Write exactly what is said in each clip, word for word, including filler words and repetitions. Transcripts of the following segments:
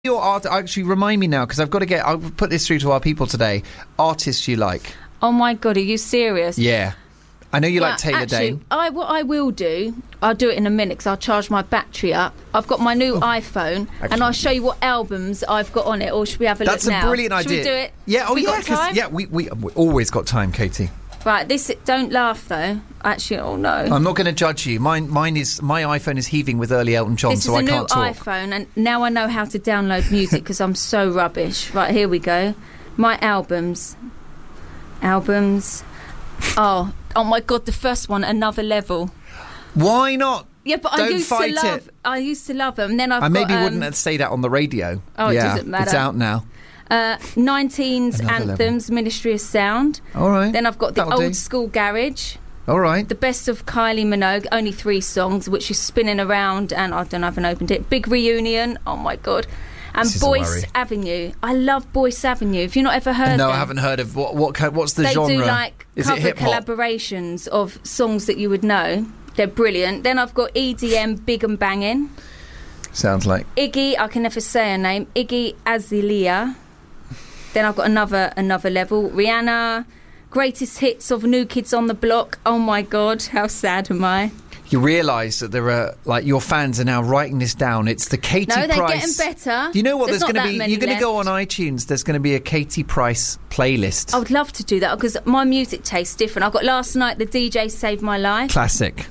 Your art, actually, remind me now, because I've got to get, I'll put this through to our people today. Artists you like. Oh my God, are you serious? Yeah. I know you well, like Taylor actually, Dane. I, what I will do, I'll do it in a minute because I'll charge my battery up. I've got my new oh. iPhone actually. and I'll show you what albums I've got on it, or should we have a That's look a now? brilliant should idea. we do it? Yeah, oh we yeah, got time? yeah, we, we, we always got time, Katie. Right, this, don't laugh though. Actually, oh no. I'm not going to judge you. Mine, mine is, my iPhone is heaving with early Elton John, this so I can't talk. This is a new iPhone, and now I know how to download music because I'm so rubbish. Right, here we go. My albums. Albums. Oh, oh my God, the first one, Another Level. Why not? Yeah, but Don't I used fight to love. it. I used to love them. And then I've I got, maybe um, wouldn't say that on the radio. Oh, yeah, it doesn't matter. It's out now. Uh, nineteens Another Anthems, Level. Ministry of Sound. All right. Then I've got the That'll Old do. School Garage. All right. The Best of Kylie Minogue, only three songs, which is spinning around, and I don't know, I haven't opened it. Big Reunion, oh my God. And This is a Boyce worry. Avenue. I love Boyce Avenue. Have you not ever heard No, them? I haven't heard of what. What? kind- What's the they genre? do like is it cover hip hop? collaborations of songs that you would know. They're brilliant. Then I've got E D M, Big and Bangin'. Sounds like Iggy, I can never say her name. Iggy Azalea. Then I've got another another level. Rihanna. Greatest hits of New Kids on the Block. Oh my God, how sad am I? you realise that there are like your fans are now writing this down. It's the Katie No, they're Price. getting better. Do you know what? There's There's, not going to that be. You're many going to go on left. iTunes. There's going to be a Katie Price playlist. I would love to do that because my music tastes different. I've got Last Night, the D J Saved My Life. Classic.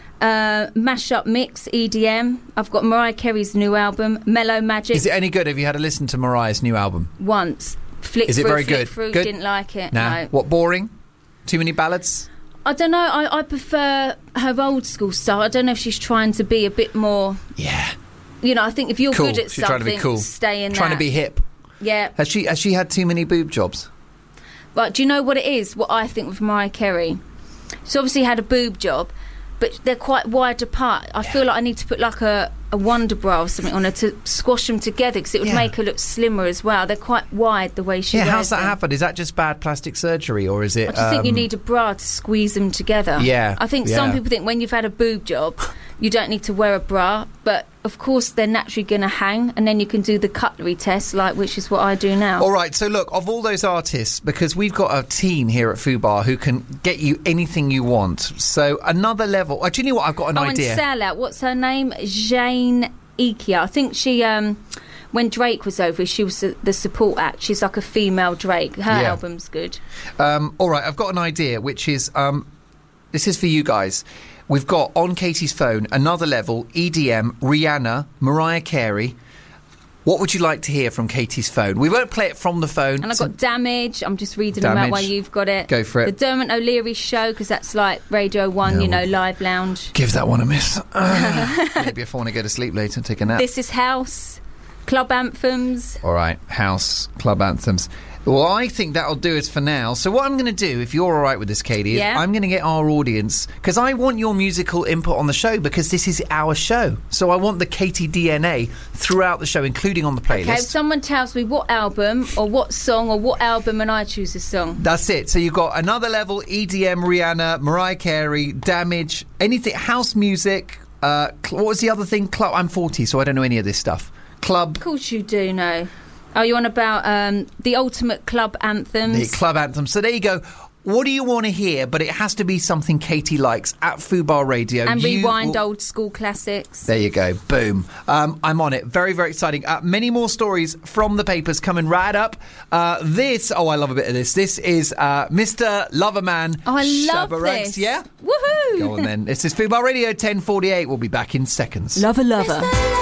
Uh, Mashup Mix, E D M. I've got Mariah Carey's new album, Mellow Magic. Is it any good? Have you had a listen to Mariah's new album? Once. Flick Is it through, very flick good? Through, Good? Didn't like it. Nah. No. What, boring? Too many ballads? I don't know. I, I prefer her old school style. I don't know if she's trying to be a bit more. Yeah. You know, I think if you're Cool. good at She's something, trying to be cool. stay in Trying that. to be hip. Yeah. Has she has she had too many boob jobs? But do you know what it is? What I think with Mariah Carey? She obviously had a boob job, but they're quite wide apart. I feel like I need to put like a, a Wonder Bra or something on her to squash them together because it would Yeah. make her look slimmer as well. They're quite wide the way she Yeah, wears how's that them. happen? Is that just bad plastic surgery or is it... I just think you um, need a bra to squeeze them together. Yeah, I think some yeah. people think when you've had a boob job, you don't need to wear a bra, but of course they're naturally going to hang, and then you can do the cutlery test, like which is what I do now. All right, so look, of all those artists, because we've got a team here at Fubar who can get you anything you want. So another level... Oh, do you know what? I've got an oh, idea. and Sellout, what's her name? Jane Ikia. I think she... um when Drake was over, she was the, the support act. She's like a female Drake. Her Yeah. album's good. Um, all right, I've got an idea, which is... Um, this is for you guys. We've got, on Katie's phone, Another Level, E D M, Rihanna, Mariah Carey. What would you like to hear from Katie's phone? We won't play it from the phone. And I've so- got Damage. I'm just reading them out Damage. while you've got it. Go for it. The Dermot O'Leary Show, because that's like Radio one, Yeah, you know, well- live lounge. Give that one a miss. Uh, maybe if I want to go to sleep later and take a nap. This is House. Club Anthems. All right, house, club anthems. Well, I think that'll do us for now. So what I'm going to do, if you're all right with this, Katie, Yeah. is I'm going to get our audience, because I want your musical input on the show, because this is our show. So I want the Katie D N A throughout the show, including on the playlist. Okay, if someone tells me what album or what song or what album and I choose a song. That's it. So you've got Another Level, E D M, Rihanna, Mariah Carey, Damage, anything, house music. Uh, cl- what was the other thing? Club. I'm forty, so I don't know any of this stuff. Club. Of course you do know. Oh, you on about um, the ultimate club anthems? The club anthem. So there you go. What do you want to hear? But it has to be something Katie likes at Fubar Radio. and You rewind will- old school classics. There you go. Boom. Um, I'm on it. Very, very exciting. Uh, many more stories from the papers coming right up. Uh, this, oh, I love a bit of this. This is uh, Mister Loverman. Oh, I love Shabba Ranks. this. Yeah? Woohoo! Go on then. This is Fubar Radio ten forty-eight. We'll be back in seconds. Lover, lover.